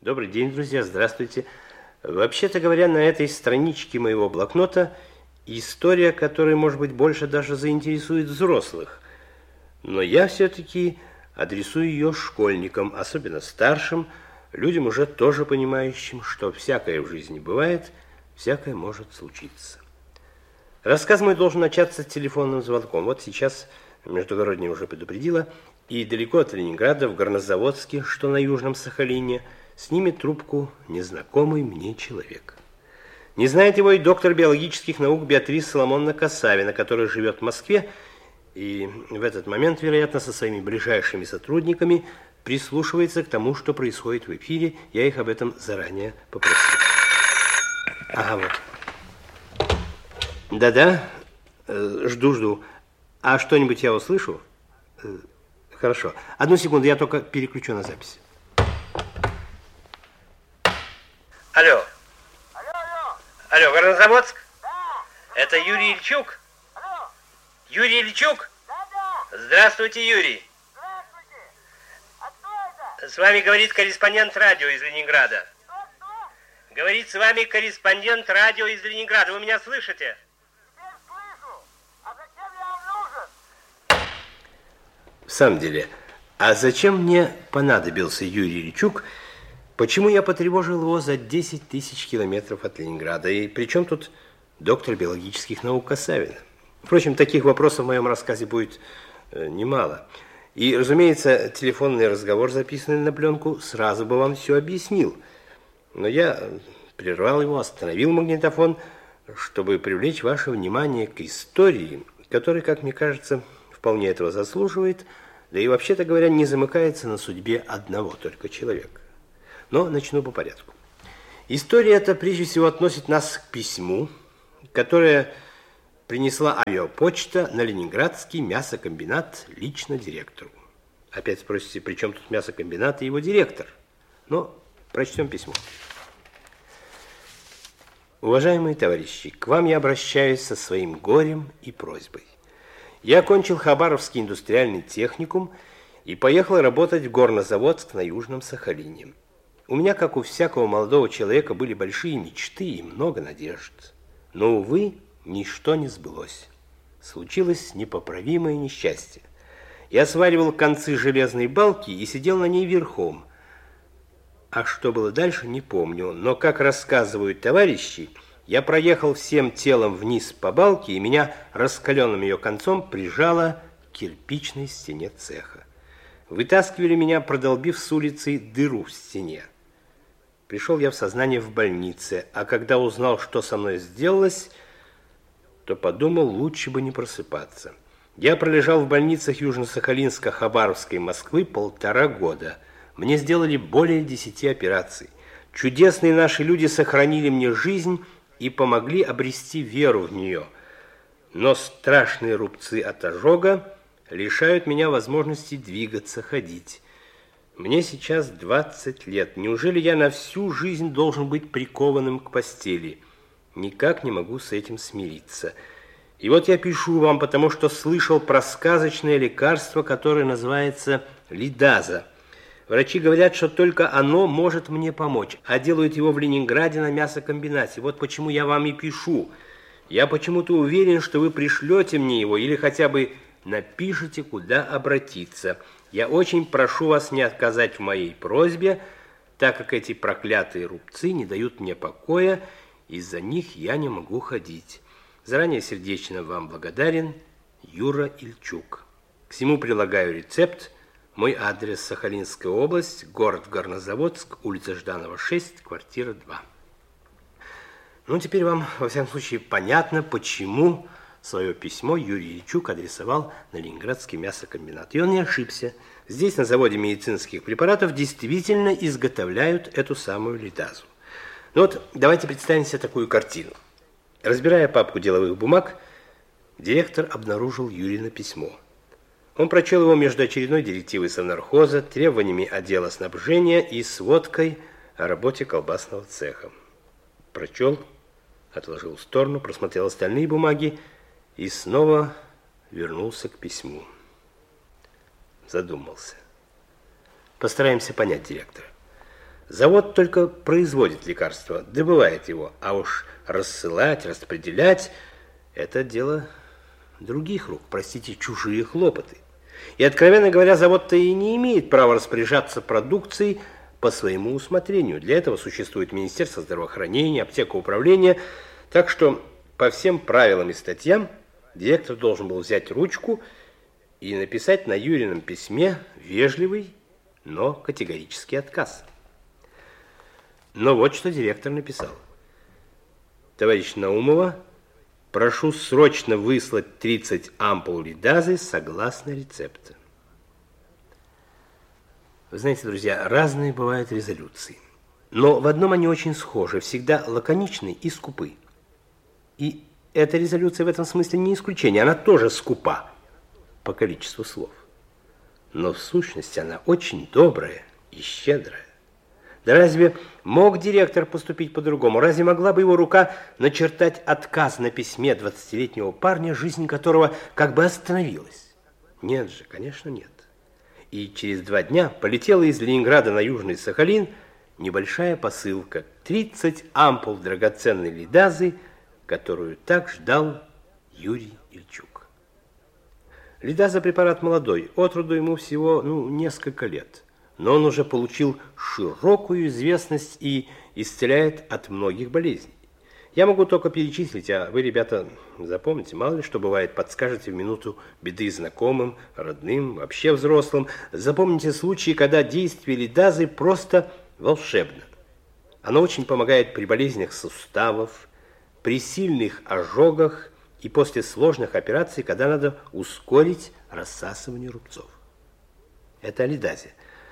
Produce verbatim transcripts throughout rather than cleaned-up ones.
Добрый день, друзья, здравствуйте. Вообще-то говоря, на этой страничке моего блокнота история, которая, может быть, больше даже заинтересует взрослых. Но я все-таки адресую ее школьникам, особенно старшим, людям уже тоже понимающим, что всякое в жизни бывает, всякое может случиться. Рассказ мой должен начаться с телефонным звонком. Вот сейчас междугородняя уже предупредила, и далеко от Ленинграда, в Горнозаводске, что на Южном Сахалине, снимет трубку незнакомый мне человек. Не знает его и доктор биологических наук Беатрис Соломоновна Касавина, которая живет в Москве, и в этот момент, вероятно, со своими ближайшими сотрудниками прислушивается к тому, что происходит в эфире. Я их об этом заранее попросил. Ага, вот. Да-да, жду-жду. А что-нибудь я услышу? Хорошо. Одну секунду, я только переключу на запись. Алло. Алло, алло. Алло, Горнозаводск? Да. Это Юрий Ильчук? Алло. Юрий Ильчук? Да, да. Здравствуйте, Юрий. Здравствуйте. А кто это? С вами говорит корреспондент радио из Ленинграда. Кто, кто? Говорит с вами корреспондент радио из Ленинграда. Вы меня слышите? Теперь слышу. А зачем я вам нужен? В самом деле, а зачем мне понадобился Юрий Ильчук? Почему я потревожил его за десять тысяч километров от Ленинграда? И при чем тут доктор биологических наук Касавина? Впрочем, таких вопросов в моем рассказе будет э, немало. И, разумеется, телефонный разговор, записанный на пленку, сразу бы вам все объяснил. Но я прервал его, остановил магнитофон, чтобы привлечь ваше внимание к истории, которая, как мне кажется, вполне этого заслуживает, да и, вообще-то говоря, не замыкается на судьбе одного только человека. Но начну по порядку. История эта прежде всего относит нас к письму, которое принесла авиапочта на Ленинградский мясокомбинат лично директору. Опять спросите, при чем тут мясокомбинат и его директор? Но прочтем письмо. Уважаемые товарищи, к вам я обращаюсь со своим горем и просьбой. Я окончил Хабаровский индустриальный техникум и поехал работать в Горнозаводск на Южном Сахалине. У меня, как у всякого молодого человека, были большие мечты и много надежд. Но, увы, ничто не сбылось. Случилось непоправимое несчастье. Я сваривал концы железной балки и сидел на ней верхом. А что было дальше, не помню. Но, как рассказывают товарищи, я проехал всем телом вниз по балке, и меня раскаленным ее концом прижало к кирпичной стене цеха. Вытаскивали меня, продолбив с улицы дыру в стене. Пришел я в сознание в больнице, а когда узнал, что со мной сделалось, то подумал, лучше бы не просыпаться. Я пролежал в больницах Южно-Сахалинска, Хабаровской, Москвы полтора года. Мне сделали более десяти операций. Чудесные наши люди сохранили мне жизнь и помогли обрести веру в нее. Но страшные рубцы от ожога лишают меня возможности двигаться, ходить. Мне сейчас двадцать лет. Неужели я на всю жизнь должен быть прикованным к постели? Никак не могу с этим смириться. И вот я пишу вам, потому что слышал про сказочное лекарство, которое называется лидаза. Врачи говорят, что только оно может мне помочь, а делают его в Ленинграде на мясокомбинате. Вот почему я вам и пишу. Я почему-то уверен, что вы пришлете мне его или хотя бы напишите, куда обратиться. Я очень прошу вас не отказать в моей просьбе, так как эти проклятые рубцы не дают мне покоя, из-за них я не могу ходить. Заранее сердечно вам благодарен, Юра Ильчук. К всему прилагаю рецепт. Мой адрес: Сахалинская область, город Горнозаводск, улица Жданова, шесть, квартира два. Ну, теперь вам, во всяком случае, понятно, почему свое письмо Юрий Ильчук адресовал на Ленинградский мясокомбинат. И он не ошибся. Здесь, на заводе медицинских препаратов, действительно изготовляют эту самую лидазу. Ну вот, давайте представим себе такую картину. Разбирая папку деловых бумаг, директор обнаружил Юрина письмо. Он прочел его между очередной директивой совнархоза, требованиями отдела снабжения и сводкой о работе колбасного цеха. Прочел, отложил в сторону, просмотрел остальные бумаги и снова вернулся к письму. Задумался. Постараемся понять директора. Завод только производит лекарство, добывает его, а уж рассылать, распределять – это дело других рук, простите, чужие хлопоты. И, откровенно говоря, завод-то и не имеет права распоряжаться продукцией по своему усмотрению. Для этого существует Министерство здравоохранения, аптека управления. Так что по всем правилам и статьям директор должен был взять ручку и написать на Юрином письме вежливый, но категорический отказ. Но вот что директор написал. Товарищ Наумова, прошу срочно выслать тридцать ампул лидазы согласно рецепта. Вы знаете, друзья, разные бывают резолюции. Но в одном они очень схожи, всегда лаконичны и скупы. И эта резолюция в этом смысле не исключение, она тоже скупа по количеству слов. Но в сущности она очень добрая и щедрая. Да разве мог директор поступить по-другому? Разве могла бы его рука начертать отказ на письме двадцатилетнего парня, жизнь которого как бы остановилась? Нет же, конечно, нет. И через два дня полетела из Ленинграда на Южный Сахалин небольшая посылка. тридцать ампул драгоценной лидазы, которую так ждал Юрий Ильчук. Лидаза препарат молодой, от роду ему всего ну, несколько лет. Но он уже получил широкую известность и исцеляет от многих болезней. Я могу только перечислить, а вы, ребята, запомните, мало ли что бывает, подскажете в минуту беды знакомым, родным, вообще взрослым. Запомните случаи, когда действие лидазы просто волшебно. Оно очень помогает при болезнях суставов, при сильных ожогах и после сложных операций, когда надо ускорить рассасывание рубцов. Это о лидазе.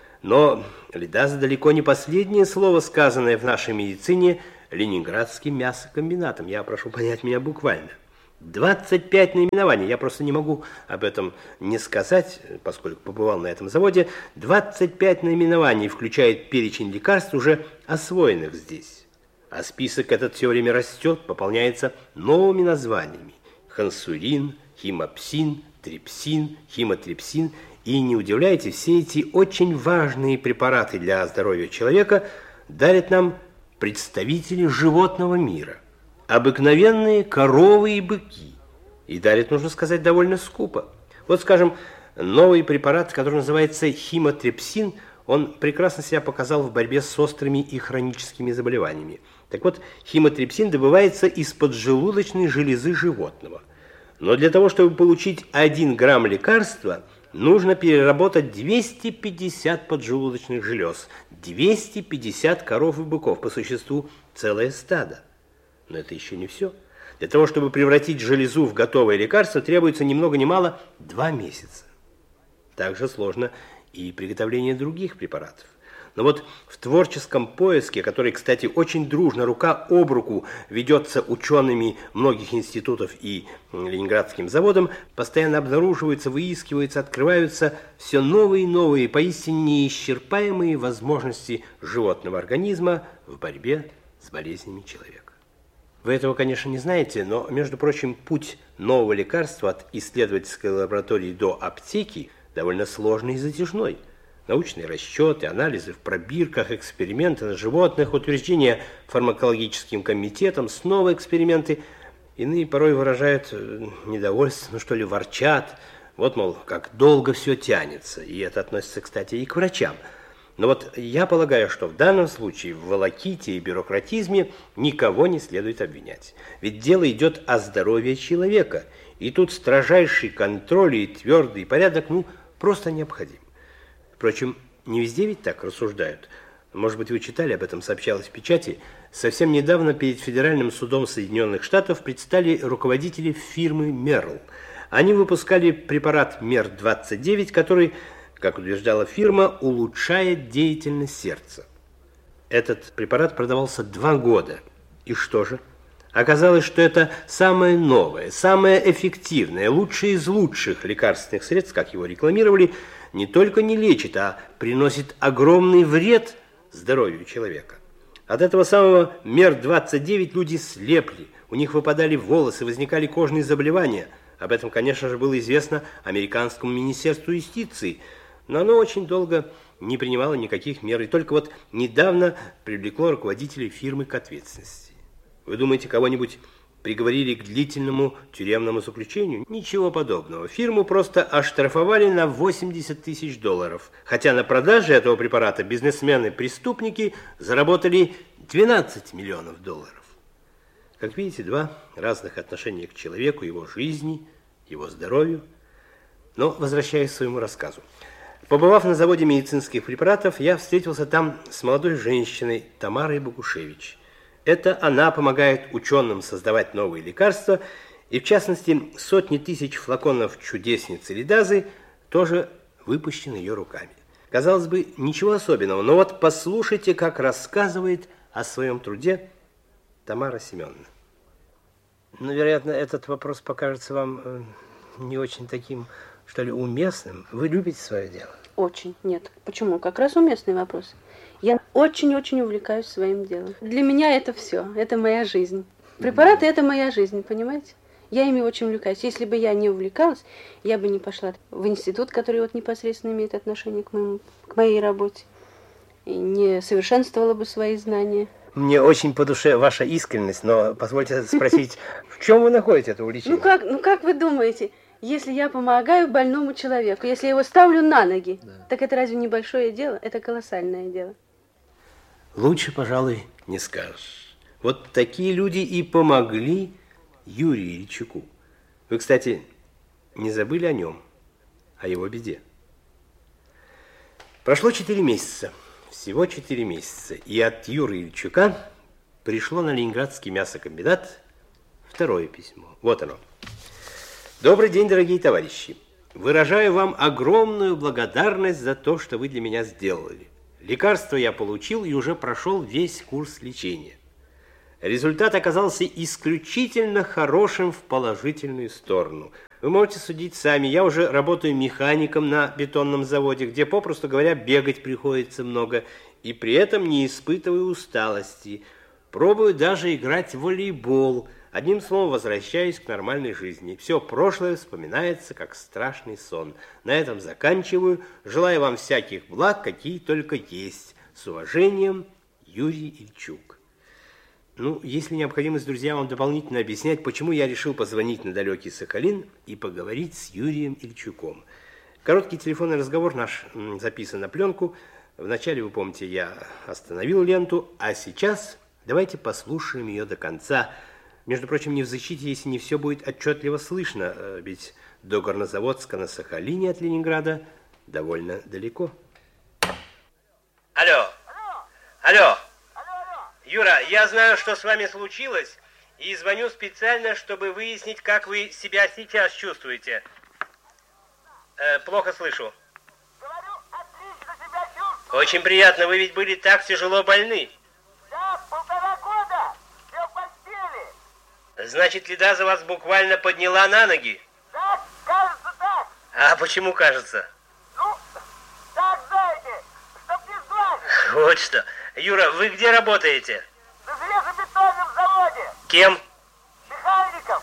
Но лидаза далеко не последнее слово, сказанное в нашей медицине Ленинградским мясокомбинатом. Я прошу понять меня буквально. двадцать пять наименований. Я просто не могу об этом не сказать, поскольку побывал на этом заводе. двадцать пять наименований включает перечень лекарств, уже освоенных здесь. А список этот все время растет, пополняется новыми названиями. Хансурин, химопсин, трипсин, химотрипсин. И не удивляйтесь, все эти очень важные препараты для здоровья человека дарят нам представители животного мира. Обыкновенные коровы и быки. И дарят, нужно сказать, довольно скупо. Вот, скажем, новый препарат, который называется химотрипсин, он прекрасно себя показал в борьбе с острыми и хроническими заболеваниями. Так вот, химотрипсин добывается из поджелудочной железы животного. Но для того, чтобы получить один грамм лекарства, нужно переработать двести пятьдесят поджелудочных желез, двести пятьдесят коров и быков, по существу целое стадо. Но это еще не все. Для того, чтобы превратить железу в готовое лекарство, требуется ни много ни мало два месяца. Также сложно и приготовление других препаратов. Но вот в творческом поиске, который, кстати, очень дружно, рука об руку ведется учеными многих институтов и Ленинградским заводом, постоянно обнаруживаются, выискиваются, открываются все новые и новые, поистине неисчерпаемые возможности животного организма в борьбе с болезнями человека. Вы этого, конечно, не знаете, но, между прочим, путь нового лекарства от исследовательской лаборатории до аптеки довольно сложный и затяжной. Научные расчеты, анализы в пробирках, эксперименты на животных, утверждения фармакологическим комитетом, снова эксперименты. Иные порой выражают недовольство, ну что ли, ворчат. Вот, мол, как долго все тянется. И это относится, кстати, и к врачам. Но вот я полагаю, что в данном случае в волоките и бюрократизме никого не следует обвинять. Ведь дело идет о здоровье человека. И тут строжайший контроль и твердый порядок, ну, просто необходим. Впрочем, не везде ведь так рассуждают. Может быть, вы читали об этом, сообщалось в печати. Совсем недавно перед Федеральным судом Соединенных Штатов предстали руководители фирмы Мерл. Они выпускали препарат Мер двадцать девять, который, как утверждала фирма, улучшает деятельность сердца. Этот препарат продавался два года. И что же? Оказалось, что это самое новое, самое эффективное, лучшее из лучших лекарственных средств, как его рекламировали, не только не лечит, а приносит огромный вред здоровью человека. От этого самого Мер двадцать девять люди слепли, у них выпадали волосы, возникали кожные заболевания. Об этом, конечно же, было известно американскому министерству юстиции, но оно очень долго не принимало никаких мер. И только вот недавно привлекло руководителей фирмы к ответственности. Вы думаете, кого-нибудь приговорили к длительному тюремному заключению? Ничего подобного. Фирму просто оштрафовали на восемьдесят тысяч долларов. Хотя на продаже этого препарата бизнесмены-преступники заработали двенадцать миллионов долларов. Как видите, два разных отношения к человеку, его жизни, его здоровью. Но возвращаясь к своему рассказу. Побывав на заводе медицинских препаратов, я встретился там с молодой женщиной Тамарой Богушевич. Это она помогает ученым создавать новые лекарства, и в частности сотни тысяч флаконов чудесницы Лидазы тоже выпущены ее руками. Казалось бы, ничего особенного, но вот послушайте, как рассказывает о своем труде Тамара Семеновна. Ну, вероятно, этот вопрос покажется вам э, не очень таким, что ли, уместным. Вы любите свое дело? Очень. Нет. Почему? Как раз уместный вопрос. Я очень-очень увлекаюсь своим делом. Для меня это все. Это моя жизнь. Препараты – это моя жизнь, понимаете? Я ими очень увлекаюсь. Если бы я не увлекалась, я бы не пошла в институт, который вот непосредственно имеет отношение к, моему, к моей работе. И не совершенствовала бы свои знания. Мне очень по душе ваша искренность, но позвольте спросить, в чем вы находите это увлечение? Ну как, ну как вы думаете, если я помогаю больному человеку, если я его ставлю на ноги, да. Так это разве небольшое дело? Это колоссальное дело. Лучше, пожалуй, не скажешь. Вот такие люди и помогли Юрию Ильичуку. Вы, кстати, не забыли о нем, о его беде. Прошло четыре месяца, всего четыре месяца, и от Юрия Ильичука пришло на Ленинградский мясокомбинат второе письмо. Вот оно. Добрый день, дорогие товарищи. Выражаю вам огромную благодарность за то, что вы для меня сделали. Лекарство я получил и уже прошел весь курс лечения. Результат оказался исключительно хорошим в положительную сторону. Вы можете судить сами. Я уже работаю механиком на бетонном заводе, где, попросту говоря, бегать приходится много, и при этом не испытываю усталости. Пробую даже играть в волейбол. Одним словом, возвращаюсь к нормальной жизни. Все прошлое вспоминается, как страшный сон. На этом заканчиваю. Желаю вам всяких благ, какие только есть. С уважением, Юрий Ильичук. Ну, если необходимость, друзья, вам дополнительно объяснять, почему я решил позвонить на далекий Сахалин и поговорить с Юрием Ильичуком. Короткий телефонный разговор наш записан на пленку. Вначале, вы помните, я остановил ленту, а сейчас давайте послушаем ее до конца. Между прочим, не в защите, если не все будет отчетливо слышно, ведь до Горнозаводска на Сахалине от Ленинграда довольно далеко. Алло. Алло. Алло. Юра, я знаю, что с вами случилось, и звоню специально, чтобы выяснить, как вы себя сейчас чувствуете. Э, плохо слышу. Говорю, отлично себя чувствую. Очень приятно, вы ведь были так тяжело больны. Да, полтора года. Все в постели. Значит, Лидаза вас буквально подняла на ноги? Да, кажется так. А почему кажется? Ну, так знаете, чтоб не знали. Вот что. Юра, вы где работаете? На железобетонном заводе. Кем? Механиком.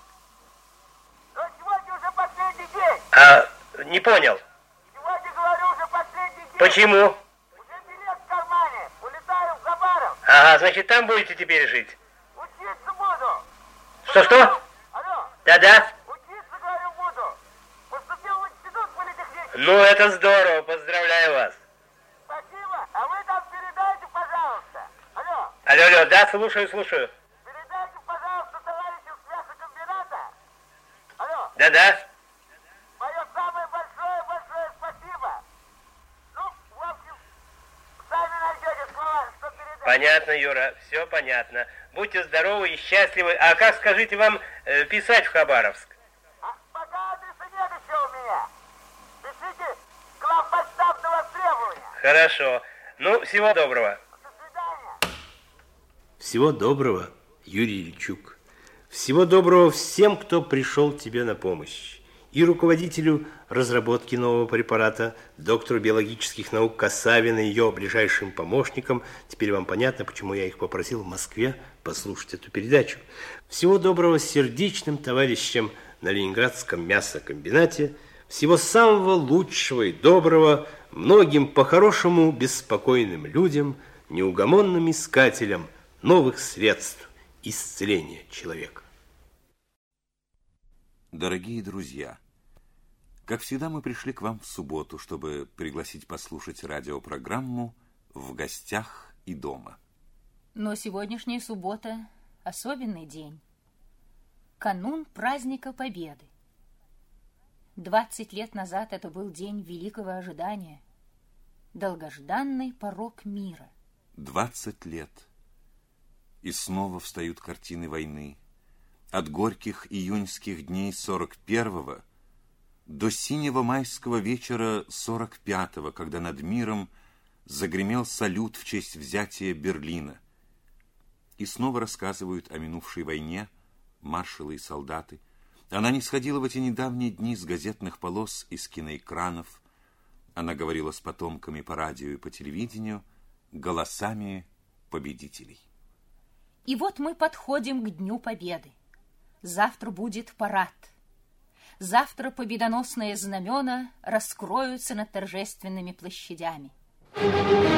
Но сегодня уже последний день. А, не понял. Сегодня, говорю, уже последний день. Почему? Уже билет в кармане. Улетаю в Хабаров. Ага, значит, там будете теперь жить? Учиться буду. Что-что? Алло. Да-да. Учиться, говорю, буду. Поступил в институт политехнический. Ну, это здорово, поздравляю вас. Спасибо. А вы там передайте, пожалуйста. Алло. Алло, алло, да, слушаю, слушаю. Передайте, пожалуйста, товарищам с мясокомбината. Алло. Да-да. Мое самое большое-большое спасибо. Ну, в общем, сами найдете слова, что передать. Понятно, Юра, все понятно. Будьте здоровы и счастливы. А как, скажите, вам э, писать в Хабаровск? А пока адреса нет еще у меня. Пишите главпочтамтного требования. Хорошо. Ну, всего доброго. До свидания. Всего доброго, Юрий Ильичук. Всего доброго всем, кто пришел тебе на помощь. И руководителю разработки нового препарата, доктору биологических наук Касавина и ее ближайшим помощникам. Теперь вам понятно, почему я их попросил в Москве послушать эту передачу. Всего доброго сердечным товарищам на Ленинградском мясокомбинате, всего самого лучшего и доброго многим по-хорошему беспокойным людям, неугомонным искателям новых средств исцеления человека. Дорогие друзья, как всегда, мы пришли к вам в субботу, чтобы пригласить послушать радиопрограмму «В гостях и дома». Но сегодняшняя суббота – особенный день. Канун праздника Победы. Двадцать лет назад это был день великого ожидания, долгожданный порог мира. Двадцать лет. И снова встают картины войны. От горьких июньских дней сорок первого до синего майского вечера сорок пятого, когда над миром загремел салют в честь взятия Берлина. И снова рассказывают о минувшей войне маршалы и солдаты. Она не сходила в эти недавние дни с газетных полос и с киноэкранов. Она говорила с потомками по радио и по телевидению голосами победителей. И вот мы подходим к Дню Победы. Завтра будет парад. Завтра победоносные знамена раскроются над торжественными площадями.